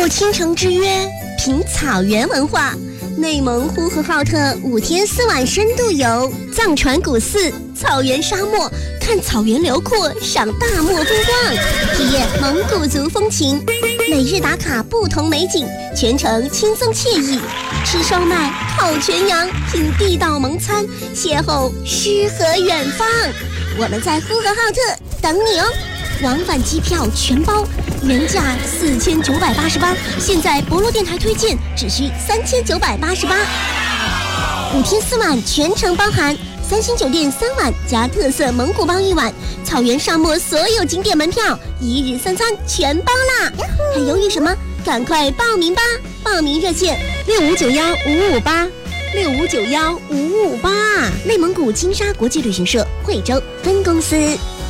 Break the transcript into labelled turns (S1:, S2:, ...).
S1: 赴倾城之约，品草原文化。内蒙呼和浩特5天4晚深度游，藏传古寺、草原沙漠，看草原辽阔，赏大漠风光，体验蒙古族风情。每日打卡不同美景，全程轻松惬意。吃烧麦、烤全羊，品地道蒙餐，邂逅诗和远方。我们在呼和浩特等你哦！往返机票全包，原价4988，现在博洛电台推荐只需3988。5天4晚全程包含3星酒店3晚加特色蒙古包1晚，草原沙漠所有景点门票，1日3餐全包啦！还犹豫什么？赶快报名吧！报名热线65915558，65915558，内蒙古金沙国际旅行社惠州分公司。